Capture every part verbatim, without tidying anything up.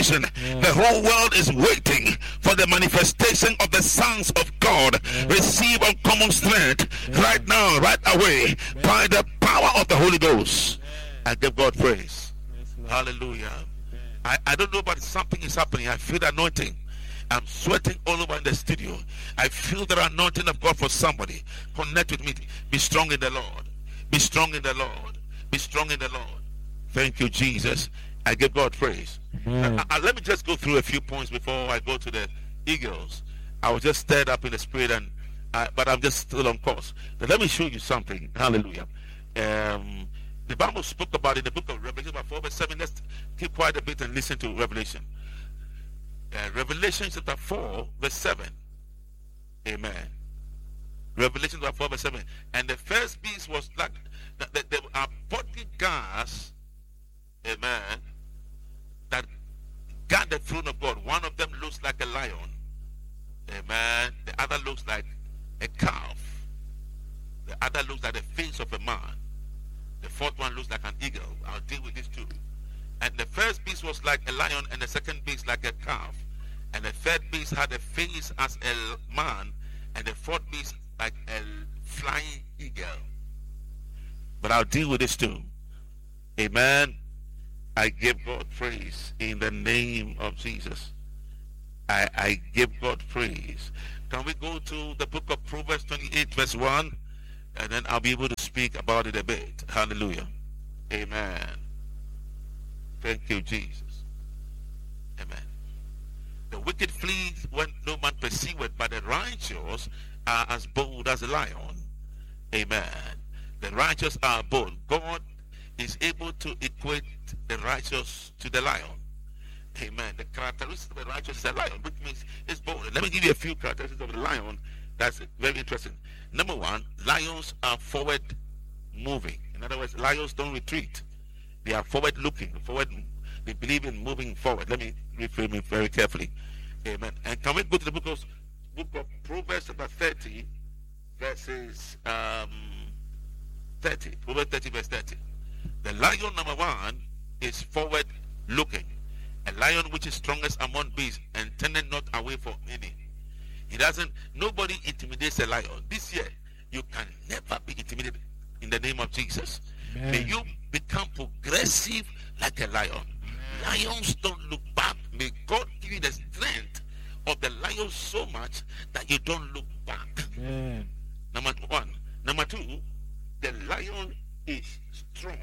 manifestation. Yes. The whole world is waiting for the manifestation of the sons of God. Yes. Receive uncommon strength Yes. right now, right away, Yes. by the power of the Holy Ghost. I give God praise. Yes, Lord. Hallelujah. Amen. I, I don't know, but something is happening. I feel the anointing. I'm sweating all over in the studio. I feel the anointing of God for somebody. Connect with me. Be strong in the Lord. Be strong in the Lord. Be strong in the Lord. Thank you, Jesus. I give God praise. Amen. Uh, uh, let me just go through a few points before I go to the Eagles. I was just stirred up in the spirit, and uh, but I'm just still on course. But let me show you something. Hallelujah. Um, the Bible spoke about in the book of Revelation, about four verse seven. Let's keep quiet a bit and listen to Revelation. Uh, Revelation chapter four verse seven. Amen. Revelation chapter four verse seven. And the first beast was like the, the, the uh, bodyguards, amen, that guard the throne of God. One of them looks like a lion, amen. The other looks like a calf. The other looks like the face of a man. The fourth one looks like an eagle. I'll deal with these two. And the first beast was like a lion, and the second beast like a calf. And the third beast had a face as a man, and the fourth beast like a flying eagle. But I'll deal with this too. Amen. I give God praise in the name of Jesus. I, I give God praise. Can we go to the book of Proverbs twenty-eight verse one? And then I'll be able to speak about it a bit. Hallelujah. Amen. Thank you, Jesus. Amen. The wicked flee when no man perceiveth, but the righteous are as bold as a lion. Amen. The righteous are bold. God is able to equate the righteous to the lion. Amen. The characteristic of the righteous is a lion, which means it's bold. Let me give you a few characteristics of the lion that's very interesting. Number one, lions are forward moving. In other words, lions don't retreat. They are forward looking, forward. They believe in moving forward. Let me reframe it very carefully. Amen. And can we go to the book of, book of Proverbs chapter thirty, verses um, thirty. Proverbs thirty, verse thirty. The lion, number one, is forward looking. A lion which is strongest among beasts and tended not away from any. He doesn't, nobody intimidates a lion. This year, you can never be intimidated in the name of Jesus. Amen. May you become progressive like a lion. Amen. Lions don't look back. May God give you the strength of the lion so much that you don't look back. Amen. Number one. Number two, the lion is strong.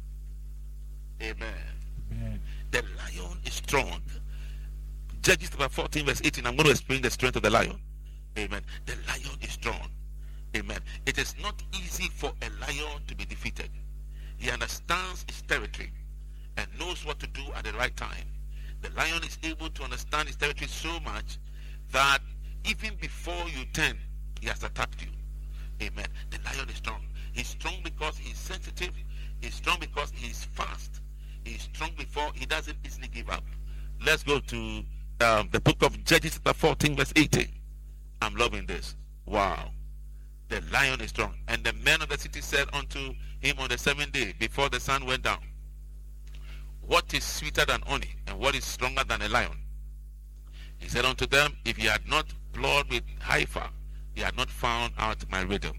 Amen. Amen. The lion is strong. Judges chapter fourteen verse eighteen. I'm going to explain the strength of the lion. Amen. The lion is strong. Amen. It is not easy for a lion to be defeated. He understands his territory and knows what to do at the right time. The lion is able to understand his territory so much that even before you turn, he has attacked you. Amen. The lion is strong. He's strong because he's sensitive. He's strong because he's fast. He's strong before he doesn't easily give up. Let's go to um, the book of Judges chapter fourteen verse eighteen. I'm loving this. Wow. The lion is strong. And the men of the city said unto him on the seventh day before the sun went down, what is sweeter than honey, and what is stronger than a lion? He said unto them, if ye had not plowed with heifer, ye had not found out my riddle.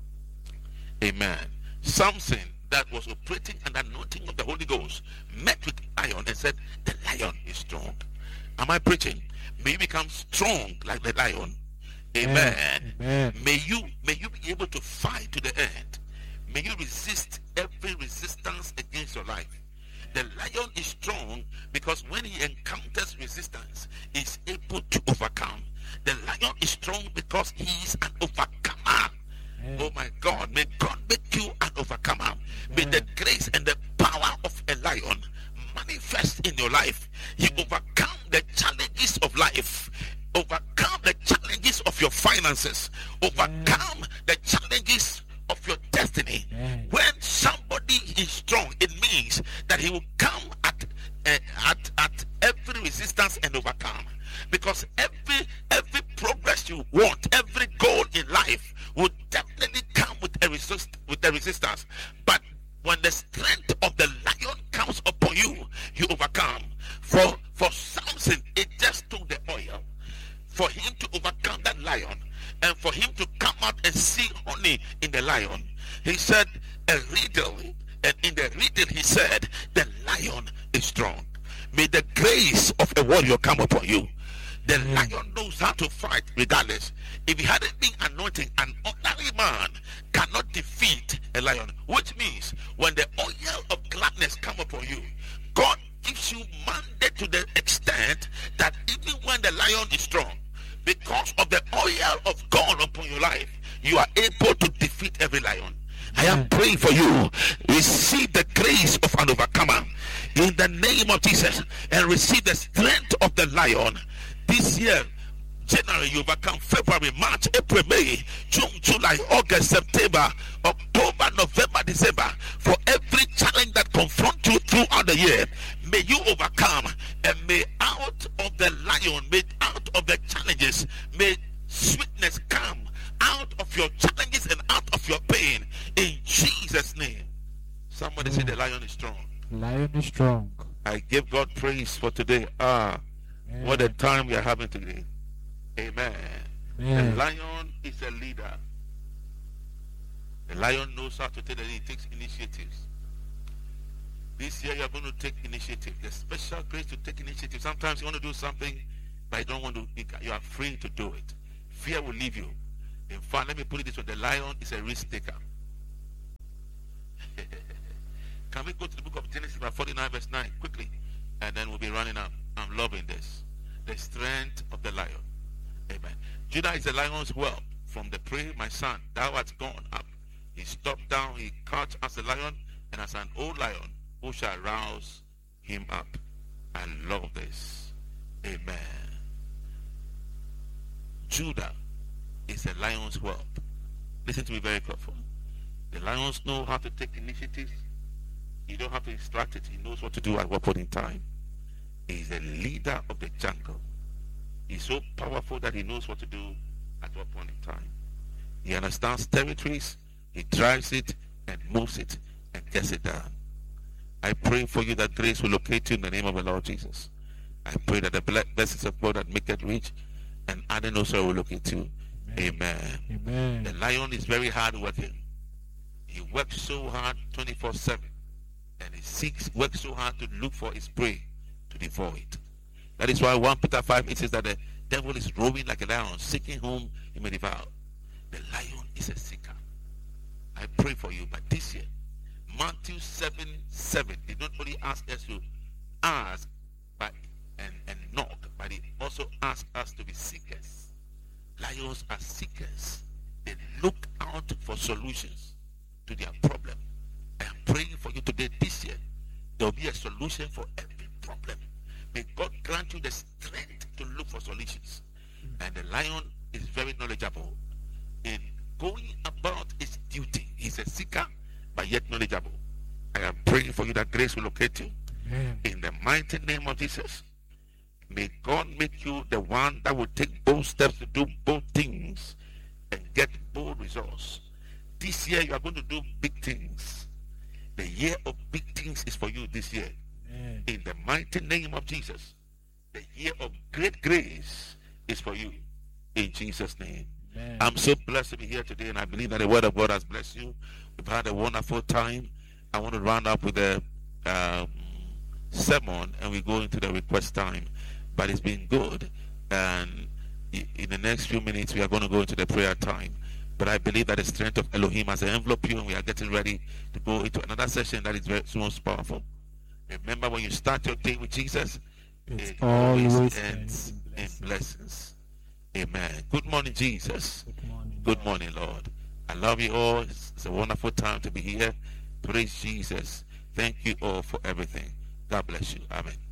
Amen. Samson, that was operating an anointing of the Holy Ghost, met with lion and said, the lion is strong. Am I preaching? May you become strong like the lion. Amen. Amen. May you may you be able to fight to the end. May you resist every resistance against your life. The lion is strong because when he encounters resistance, he's able to overcome. The lion is strong because he is an overcomer. Amen. Oh my God, may God make you an overcomer. Amen. May the grace and the power of a lion manifest in your life. You overcome the challenges of life. Overcome the challenges of your finances. Overcome the challenges of your destiny. Amen. When somebody is strong, it means that he will come at uh, at at every resistance and overcome. Because every every progress you want, every goal in life will definitely come with a resist with a resistance. But when the strength of the lion comes upon you, you overcome. For for some grace of a warrior come upon you. The lion knows how to fight regardless. If he hadn't been anointed, an ordinary man cannot defeat a lion. Which means when the oil of gladness come upon you, God gives you mandate to the extent that even when the lion is strong, because of the oil of God upon your life, you are able to defeat every lion. I am praying for you. Receive the grace of an overcomer in the name of Jesus, and receive the strength of the lion. This year, January, you overcome February, March, April, May, June, July, August, September, October, November, December. For every challenge that confronts you throughout the year, may you overcome, and may out of the lion, may out of the challenges, may sweetness come out of your challenges and out of your pain in Jesus' name. Somebody say the lion is strong. Lion is strong. I give God praise for today. Ah, Amen. What a time we are having today. Amen. Amen. The lion is a leader. The lion knows how to take it. He takes initiatives. This year you are going to take initiative. The special grace to take initiative. Sometimes you want to do something, but you don't want to. You are free to do it. Fear will leave you. In fact, let me put it this way: the lion is a risk taker. Can we go to the book of Genesis, forty-nine, verse nine, quickly, and then we'll be running up. I'm loving this. The strength of the lion. Amen. Judah is the lion's whelp. From the prey, my son, thou art gone up. He stopped down, he crouched as a lion, and as an old lion, who shall rouse him up? I love this. Amen. Judah is a lion's whelp. Listen to me very carefully. The lions know how to take initiatives. You don't have to instruct it. He knows what to do at what point in time. He is the leader of the jungle. He's so powerful that he knows what to do at what point in time. He understands territories. He drives it and moves it and gets it done. I pray for you that grace will locate you in the name of the Lord Jesus. I pray that the blessings of God that make it rich and adding also will locate you. Amen. Amen. The lion is very hard working. He works so hard twenty-four seven. And he seeks, works so hard to look for his prey to devour it. That is why First Peter five, it says that the devil is roaming like a lion, seeking whom he may devour. The lion is a seeker. I pray for you, but this year, Matthew seven seven did not only ask us to ask but and, and knock, but it also asked us to be seekers. Lions are seekers. They look out for solutions to their problem. I am praying for you today, this year, there will be a solution for every problem. May God grant you the strength to look for solutions. And the lion is very knowledgeable in going about its duty. He's a seeker, but yet knowledgeable. I am praying for you that grace will locate you. Amen. In the mighty name of Jesus. May God make you the one that will take bold steps to do both things and get bold results. This year you are going to do big things. The year of big things is for you this year. Amen. In the mighty name of Jesus. The year of great grace is for you. In Jesus' name. Amen. I'm so blessed to be here today, and I believe that the word of God has blessed you. We've had a wonderful time. I want to round up with a um, sermon, and we go into the request time. But it's been good. And in the next few minutes, we are going to go into the prayer time. But I believe that the strength of Elohim has enveloped you, and we are getting ready to go into another session that is very most powerful. Remember, when you start your day with Jesus, it's it always always ends in blessings. in blessings. Amen. Good morning, Jesus. Good morning, Good morning, Lord. I love you all. It's, it's a wonderful time to be here. Praise Jesus. Thank you all for everything. God bless you. Amen.